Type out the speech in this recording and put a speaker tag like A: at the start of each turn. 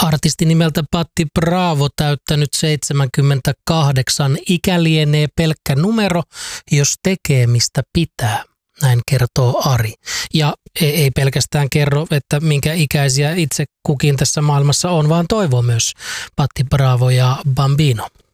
A: Artisti nimeltä Patti Bravo täyttänyt 78. Ikä lienee pelkkä numero, jos tekee mistä pitää. Näin kertoo Ari. Ja ei pelkästään kerro, että minkä ikäisiä itse kukin tässä maailmassa on, vaan toivoo myös Patti Bravo ja Bambino.